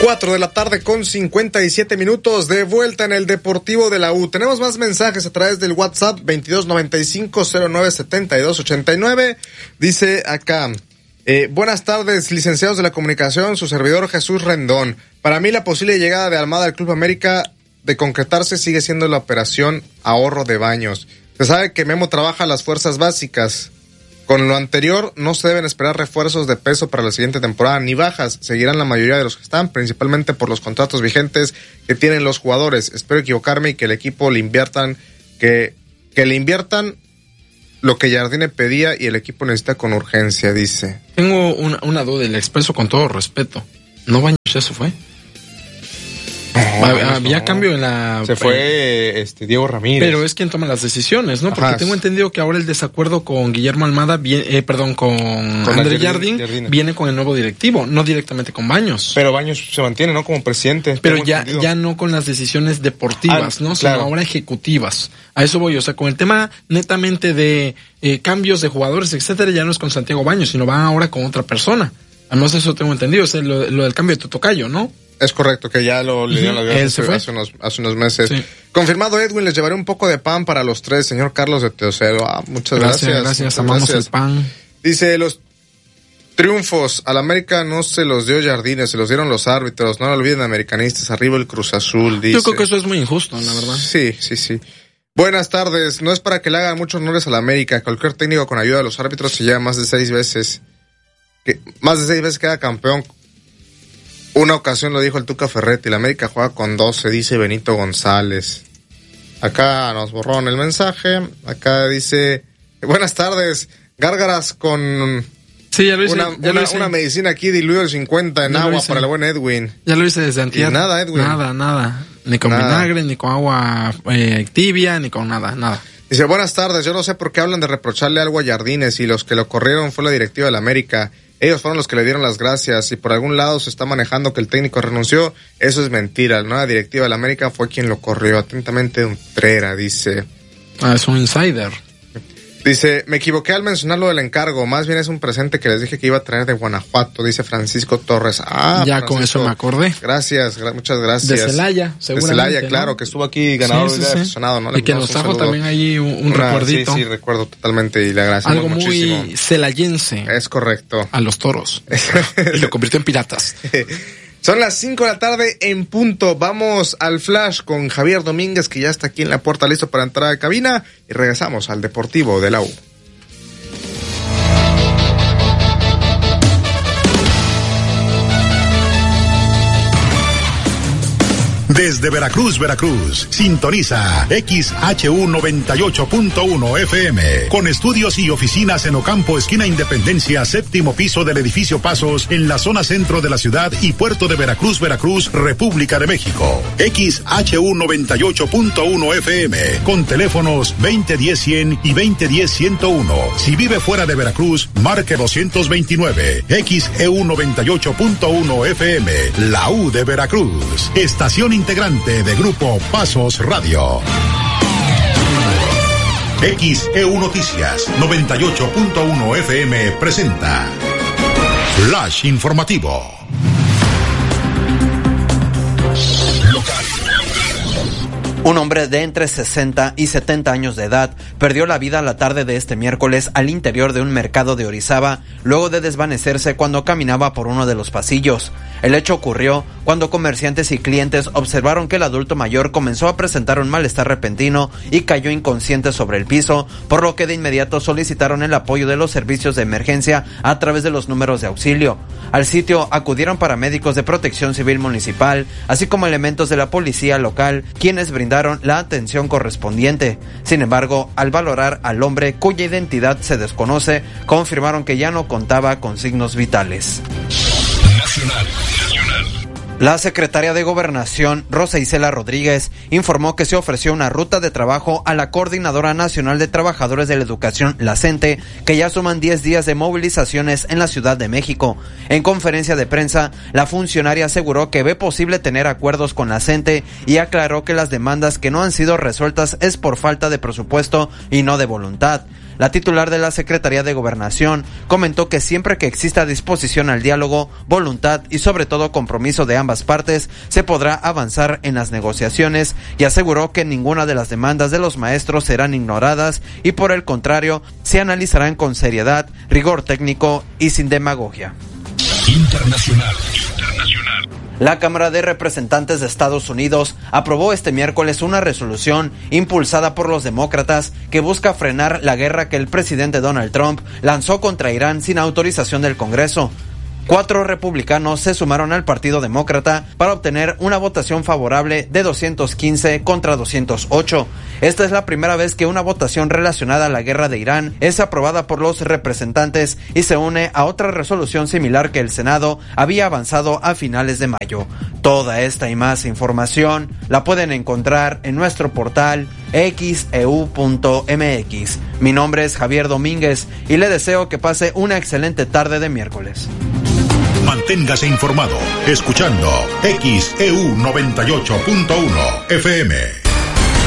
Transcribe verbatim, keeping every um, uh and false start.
cuatro de la tarde con cincuenta y siete minutos, de vuelta en el Deportivo de la U. Tenemos más mensajes a través del WhatsApp veintidós noventa y cinco cero nueve setenta y dos ochenta y nueve. Dice acá, eh, buenas tardes, licenciados de la comunicación, su servidor Jesús Rendón. Para mí la posible llegada de Almada al Club América de concretarse sigue siendo la operación ahorro de baños. Se sabe que Memo trabaja las fuerzas básicas. Con lo anterior, no se deben esperar refuerzos de peso para la siguiente temporada, ni bajas. Seguirán la mayoría de los que están, principalmente por los contratos vigentes que tienen los jugadores. Espero equivocarme y que el equipo le inviertan, que, que le inviertan lo que Jardine pedía y el equipo necesita con urgencia, dice. Tengo una, una duda y le expreso con todo respeto. ¿No Baños eso fue? No, había no. cambio en la... Se fue este Diego Ramírez. Pero es quien toma las decisiones, ¿no? Porque Ajá. tengo entendido que ahora el desacuerdo con Guillermo Almada, viene, eh, perdón, con, con André Jardín, Jardín viene con el nuevo directivo, no directamente con Baños. Pero Baños se mantiene, ¿no? Como presidente. Pero ya, ya no con las decisiones deportivas, ah, ¿no? Sino claro. ahora ejecutivas. A eso voy, o sea, con el tema netamente de eh, cambios de jugadores, etcétera, ya no es con Santiago Baños, sino van ahora con otra persona. Además, eso tengo entendido, o sea, lo, lo del cambio de tu tocayo, ¿no? Es correcto, que ya lo le dieron las gracias hace unos, hace unos meses. Sí. Confirmado, Edwin, les llevaré un poco de pan para los tres, señor Carlos de Teocelo. Ah, muchas gracias. Gracias, gracias, amamos gracias. el pan. Dice, los triunfos al América no se los dio Jardines, se los dieron los árbitros. No lo olviden, americanistas, arriba el Cruz Azul, dice. Yo creo que eso es muy injusto, la verdad. Sí, sí, sí. Buenas tardes, no es para que le hagan muchos honores al América. Cualquier técnico con ayuda de los árbitros se lleva más de seis veces. Que, más de seis veces queda campeón. Una ocasión lo dijo el Tuca Ferretti, la América juega con doce, dice Benito González. Acá nos borraron el mensaje, acá dice, buenas tardes, gárgaras con sí, ya lo hice, una, ya una, lo hice. una medicina aquí diluido el cincuenta en ya agua para el buen Edwin. Ya lo hice desde antier. Y nada, Edwin. Nada, nada, ni con nada. vinagre, ni con agua eh, tibia, ni con nada, nada. Dice, buenas tardes, yo no sé por qué hablan de reprocharle algo a Jardines y los que lo corrieron fue la directiva de la América. Ellos fueron los que le dieron las gracias y por algún lado se está manejando que el técnico renunció. Eso es mentira. La nueva directiva de la América fue quien lo corrió. Atentamente, Utrera, dice. Ah, es un insider. Dice, me equivoqué al mencionar lo del encargo. Más bien es un presente que les dije que iba a traer de Guanajuato, dice Francisco Torres. Ah, ya Francisco, con eso me acordé. Gracias, gra- muchas gracias. De Celaya, seguramente. De Celaya, claro, ¿no? que estuvo aquí ganador sí, de sí, sí. aficionado, ¿no? Le Y que nos trajo también ahí un, un Una, recuerdito. Sí, sí, recuerdo totalmente y le agradecemos algo muchísimo. muy celayense. Es correcto. A los toros. Y lo convirtió en piratas. Son las cinco de la tarde en punto. Vamos al flash con Javier Domínguez, que ya está aquí en la puerta listo para entrar a la cabina. Y regresamos al Deportivo de la U. Desde Veracruz, Veracruz, sintoniza X H U noventa y ocho punto uno F M, con estudios y oficinas en Ocampo, esquina Independencia, séptimo piso del edificio Pasos, en la zona centro de la ciudad y puerto de Veracruz, Veracruz, República de México. X H U noventa y ocho punto uno F M, con teléfonos veinte diez cien y veinte diez ciento uno. Si vive fuera de Veracruz, marque doscientos veintinueve. X E U noventa y ocho punto uno F M, la U de Veracruz. Estación integrante de Grupo Pasos Radio. X E U Noticias noventa y ocho punto uno F M presenta Flash Informativo. Un hombre de entre sesenta y setenta años de edad perdió la vida la tarde de este miércoles al interior de un mercado de Orizaba, luego de desvanecerse cuando caminaba por uno de los pasillos. El hecho ocurrió cuando comerciantes y clientes observaron que el adulto mayor comenzó a presentar un malestar repentino y cayó inconsciente sobre el piso, por lo que de inmediato solicitaron el apoyo de los servicios de emergencia a través de los números de auxilio. Al sitio acudieron paramédicos de Protección Civil Municipal, así como elementos de la policía local, quienes brindaron la atención correspondiente. Sin embargo, al valorar al hombre cuya identidad se desconoce, confirmaron que ya no contaba con signos vitales. Nacional. La secretaria de Gobernación, Rosa Isela Rodríguez, informó que se ofreció una ruta de trabajo a la Coordinadora Nacional de Trabajadores de la Educación, la CENTE, que ya suman diez días de movilizaciones en la Ciudad de México. En conferencia de prensa, la funcionaria aseguró que ve posible tener acuerdos con la CENTE y aclaró que las demandas que no han sido resueltas es por falta de presupuesto y no de voluntad. La titular de la Secretaría de Gobernación comentó que siempre que exista disposición al diálogo, voluntad y sobre todo compromiso de ambas partes, se podrá avanzar en las negociaciones, y aseguró que ninguna de las demandas de los maestros serán ignoradas y por el contrario, se analizarán con seriedad, rigor técnico y sin demagogia. Internacional. Internacional. La Cámara de Representantes de Estados Unidos aprobó este miércoles una resolución impulsada por los demócratas que busca frenar la guerra que el presidente Donald Trump lanzó contra Irán sin autorización del Congreso. Cuatro republicanos se sumaron al Partido Demócrata para obtener una votación favorable de doscientos quince contra doscientos ocho. Esta es la primera vez que una votación relacionada a la guerra de Irán es aprobada por los representantes y se une a otra resolución similar que el Senado había avanzado a finales de mayo. Toda esta y más información la pueden encontrar en nuestro portal x e u punto m x. Mi nombre es Javier Domínguez y le deseo que pase una excelente tarde de miércoles. Manténgase informado escuchando X E U noventa y ocho punto uno F M.